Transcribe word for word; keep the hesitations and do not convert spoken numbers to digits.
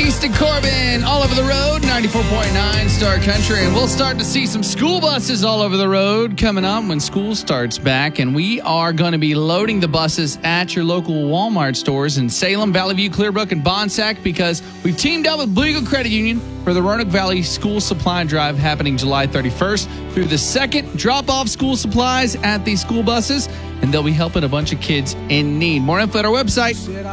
Easton Corbin, all over the road, ninety-four point nine Star Country. And we'll start to see some school buses all over the road coming up when school starts back. And we are going to be loading the buses at your local Walmart stores in Salem, Valley View, Clearbrook, and Bonsack because we've teamed up with Blue Eagle Credit Union for the Roanoke Valley School Supply Drive happening July thirty-first through the second. Drop off school supplies at these school buses, and they'll be helping a bunch of kids in need. More info at our website,